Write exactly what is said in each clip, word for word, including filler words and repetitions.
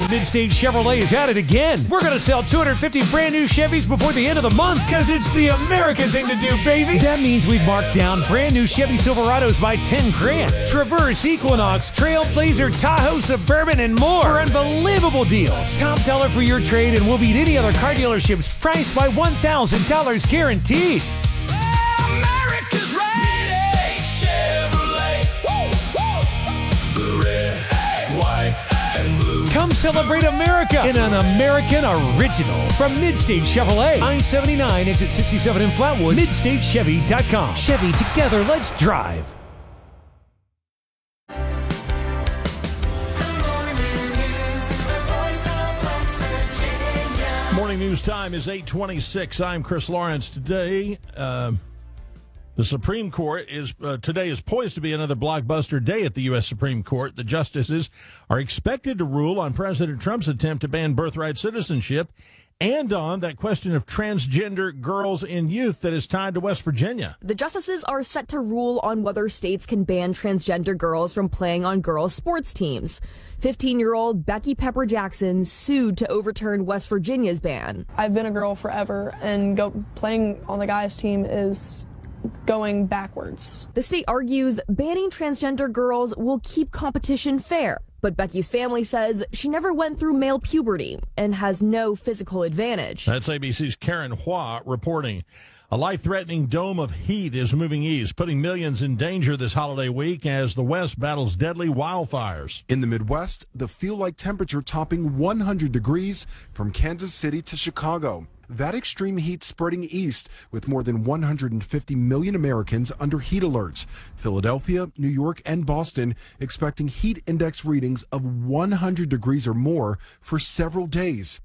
Mid-State Chevrolet is at it again. We're going to sell two hundred fifty brand new Chevys before the end of the month because it's the American thing to do, baby. That means we've marked down brand new Chevy Silverados by ten grand. Traverse, Equinox, Trailblazer, Tahoe, Suburban, and more for unbelievable deals. Top dollar for your trade and we'll beat any other car dealerships priced by one thousand dollars guaranteed. America's Rite-Aid Chevrolet. Woo, woo. Red, white, and blue. Come celebrate America in an American original from Mid-State Chevrolet. I seventy-nine, exit sixty-seven in Flatwood. Mid-State Chevy dot com. Chevy, together, let's drive. Morning news time is eight twenty-six. I'm Chris Lawrence. Today, uh, the Supreme Court is uh, today is poised to be another blockbuster day at the U S Supreme Court. The justices are expected to rule on President Trump's attempt to ban birthright citizenship and on that question of transgender girls and youth that is tied to West Virginia. The justices are set to rule on whether states can ban transgender girls from playing on girls' sports teams. fifteen-year-old Becky Pepper Jackson sued to overturn West Virginia's ban. I've been a girl forever, and go, playing on the guys' team is going backwards. The state argues banning transgender girls will keep competition fair. But Becky's family says she never went through male puberty and has no physical advantage. That's A B C's Karen Hua reporting. A life-threatening dome of heat is moving east, putting millions in danger this holiday week as the West battles deadly wildfires. In the Midwest, the feel-like temperature topping one hundred degrees from Kansas City to Chicago. That extreme heat spreading east with more than one hundred fifty million Americans under heat alerts. Philadelphia, New York, and Boston expecting heat index readings of one hundred degrees or more for several days.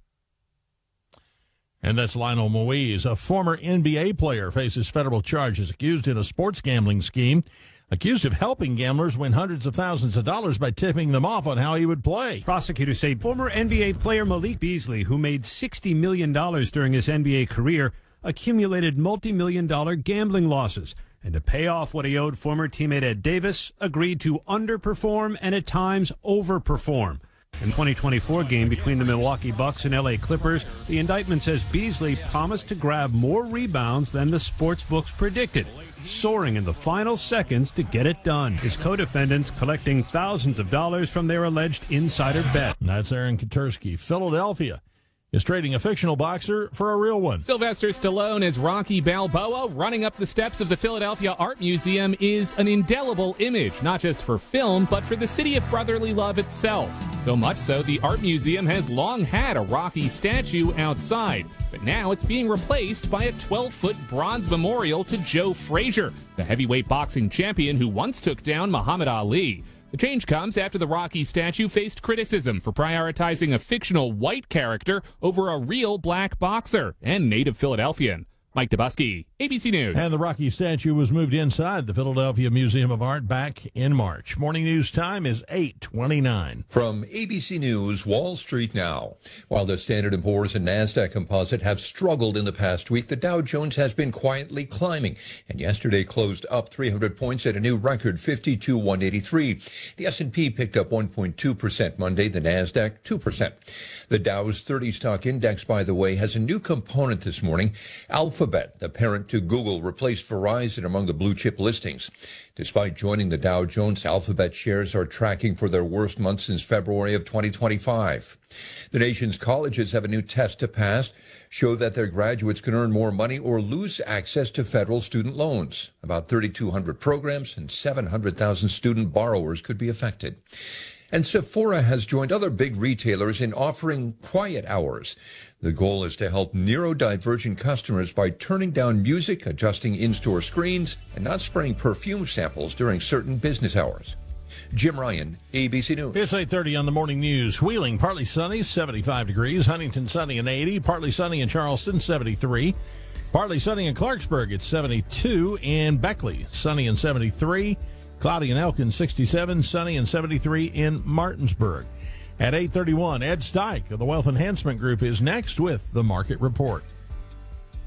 And that's Lionel Moise, a former N B A player, faces federal charges accused in a sports gambling scheme, accused of helping gamblers win hundreds of thousands of dollars by tipping them off on how he would play. Prosecutors say former N B A player Malik Beasley, who made sixty million dollars during his N B A career, accumulated multi-million dollar gambling losses. And to pay off what he owed former teammate Ed Davis, agreed to underperform and at times overperform. In the twenty twenty-four game between the Milwaukee Bucks and L A Clippers, the indictment says Beasley promised to grab more rebounds than the sportsbooks predicted, soaring in the final seconds to get it done. His co-defendants collecting thousands of dollars from their alleged insider bet. That's Aaron Katursky. Philadelphia is trading a fictional boxer for a real one. Sylvester Stallone as Rocky Balboa running up the steps of the Philadelphia Art Museum is an indelible image, not just for film, but for the city of brotherly love itself. So much so, the Art Museum has long had a Rocky statue outside, but now it's being replaced by a twelve-foot bronze memorial to Joe Frazier, the heavyweight boxing champion who once took down Muhammad Ali. The change comes after the Rocky statue faced criticism for prioritizing a fictional white character over a real black boxer and native Philadelphian. Mike Dubusky, A B C News. And the Rocky statue was moved inside the Philadelphia Museum of Art back in March. Morning news time is eight twenty-nine. From A B C News, Wall Street now. While the Standard and Poor's and NASDAQ composite have struggled in the past week, the Dow Jones has been quietly climbing, and yesterday closed up three hundred points at a new record fifty-two thousand one hundred eighty-three. The S and P picked up one point two percent Monday, the NASDAQ two percent. The Dow's thirty stock index, by the way, has a new component this morning. Alphabet, the parent to Google, replaced Verizon among the blue chip listings. Despite joining the Dow Jones, Alphabet shares are tracking for their worst month since February of twenty twenty-five. The nation's colleges have a new test to pass, show that their graduates can earn more money or lose access to federal student loans. About thirty-two hundred programs and seven hundred thousand student borrowers could be affected. And Sephora has joined other big retailers in offering quiet hours. The goal is to help neurodivergent customers by turning down music, adjusting in-store screens, and not spraying perfume samples during certain business hours. Jim Ryan, A B C News. It's eight thirty on the morning news. Wheeling, partly sunny, seventy-five degrees. Huntington, sunny and eighty. Partly sunny in Charleston, seventy-three. Partly sunny in Clarksburg, it's seventy-two. In Beckley, sunny and seventy-three. Cloudy in Elkins, sixty-seven. Sunny and seventy-three in Martinsburg. At eight thirty-one, Ed Steik of the Wealth Enhancement Group is next with the Market Report.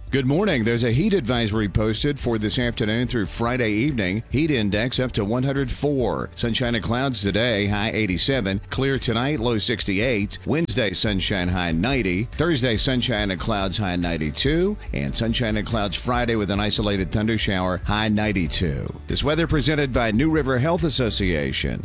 Good morning. There's a heat advisory posted for this afternoon through Friday evening. Heat index up to one hundred four. Sunshine and clouds today, high eighty-seven. Clear tonight, low sixty-eight. Wednesday, sunshine, high ninety. Thursday, sunshine and clouds, high ninety-two. And sunshine and clouds Friday with an isolated thunder shower, high ninety-two. This weather presented by New River Health Association.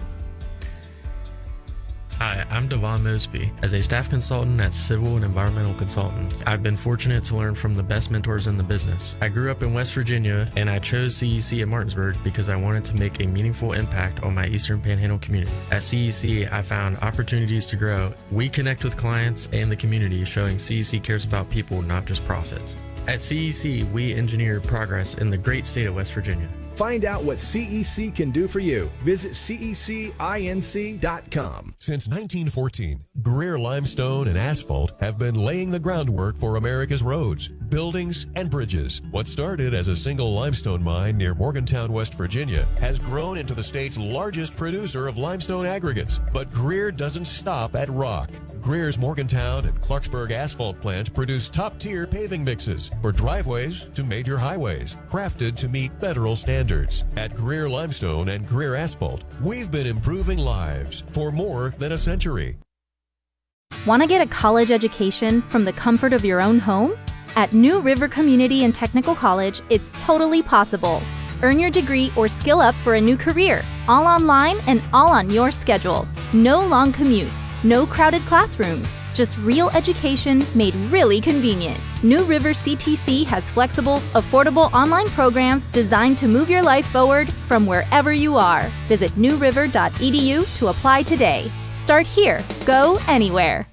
Hi, I'm Devon Mosby. As a staff consultant at Civil and Environmental Consultants, I've been fortunate to learn from the best mentors in the business. I grew up in West Virginia, and I chose C E C at Martinsburg because I wanted to make a meaningful impact on my Eastern Panhandle community. At C E C, I found opportunities to grow. We connect with clients and the community, showing C E C cares about people, not just profits. At C E C, we engineer progress in the great state of West Virginia. Find out what C E C can do for you. Visit C E C inc dot com. Since nineteen fourteen, Greer Limestone and Asphalt have been laying the groundwork for America's roads, buildings, and bridges. What started as a single limestone mine near Morgantown, West Virginia, has grown into the state's largest producer of limestone aggregates. But Greer doesn't stop at rock. Greer's Morgantown and Clarksburg asphalt plants produce top-tier paving mixes for driveways to major highways, crafted to meet federal standards. At Greer Limestone and Greer Asphalt, we've been improving lives for more than a century. Want to get a college education from the comfort of your own home? At New River Community and Technical College, it's totally possible. Earn your degree or skill up for a new career, all online and all on your schedule. No long commutes, no crowded classrooms, just real education made really convenient. New River C T C has flexible, affordable online programs designed to move your life forward from wherever you are. Visit new river dot e d u to apply today. Start here, go anywhere.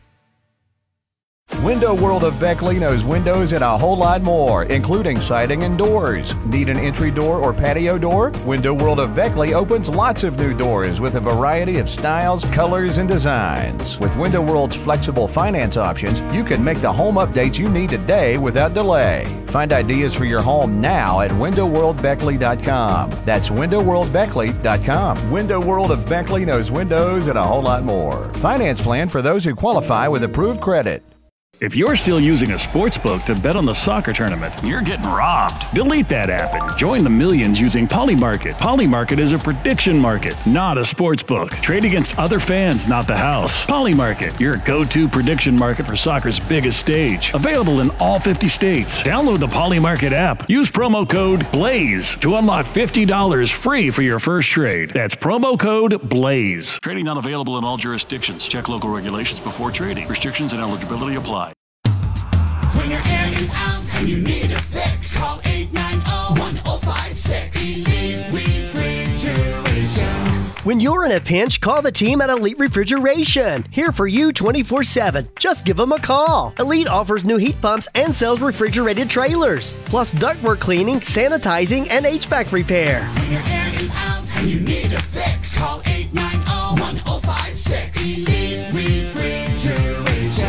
Window World of Beckley knows windows and a whole lot more, including siding and doors. Need an entry door or patio door? Window World of Beckley opens lots of new doors with a variety of styles, colors, and designs. With Window World's flexible finance options, you can make the home updates you need today without delay. Find ideas for your home now at window world beckley dot com. That's window world beckley dot com. Window World of Beckley knows windows and a whole lot more. Finance plan for those who qualify with approved credit. If you're still using a sportsbook to bet on the soccer tournament, you're getting robbed. Delete that app and join the millions using Polymarket. Polymarket is a prediction market, not a sportsbook. Trade against other fans, not the house. Polymarket, your go-to prediction market for soccer's biggest stage. Available in all fifty states. Download the Polymarket app. Use promo code BLAZE to unlock fifty dollars free for your first trade. That's promo code BLAZE. Trading not available in all jurisdictions. Check local regulations before trading. Restrictions and eligibility apply. When your air is out and you need a fix, call eight nine zero, one zero five six. Elite Refrigeration. When you're in a pinch, call the team at Elite Refrigeration. Here for you twenty-four seven. Just give them a call. Elite offers new heat pumps and sells refrigerated trailers, plus ductwork cleaning, sanitizing, and H V A C repair. When your air is out and you need a fix, call eight nine zero, one zero five six. Elite Refrigeration.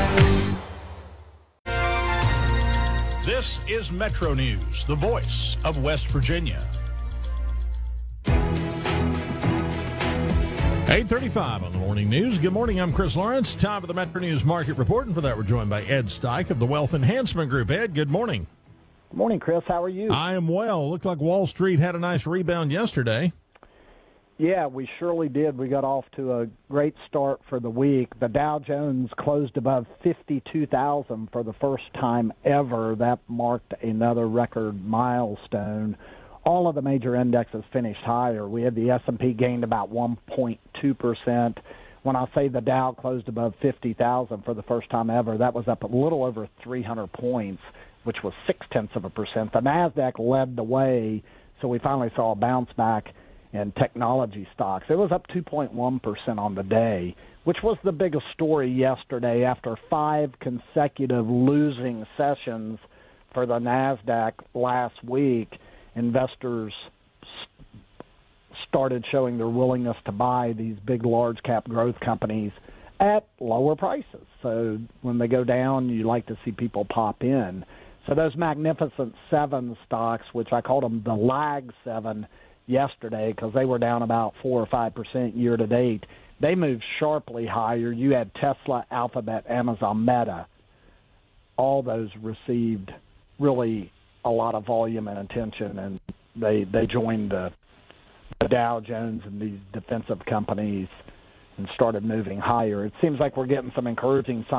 This is Metro News, the voice of West Virginia. eight thirty-five on the morning news. Good morning, I'm Chris Lawrence. Time for the Metro News Market Report, and for that we're joined by Ed Steich of the Wealth Enhancement Group. Ed, good morning. Good morning, Chris. How are you? I am well. Looked like Wall Street had a nice rebound yesterday. Yeah, we surely did. We got off to a great start for the week. The Dow Jones closed above fifty-two thousand for the first time ever. That marked another record milestone. All of the major indexes finished higher. We had the S and P gained about one point two percent. When I say the Dow closed above fifty thousand for the first time ever, that was up a little over three hundred points, which was six-tenths of a percent. The NASDAQ led the way, so we finally saw a bounce back in technology stocks. It was up two point one percent on the day, which was the biggest story yesterday after five consecutive losing sessions for the NASDAQ last week. Investors started showing their willingness to buy these big, large-cap growth companies at lower prices. So when they go down, you like to see people pop in. So those Magnificent Seven stocks, which I called them the lag seven yesterday because they were down about four or five percent year to date, they moved sharply higher. You had Tesla, Alphabet, Amazon, Meta. All those received really a lot of volume and attention, and they they joined the, the Dow Jones and these defensive companies and started moving higher. It seems like we're getting some encouraging signs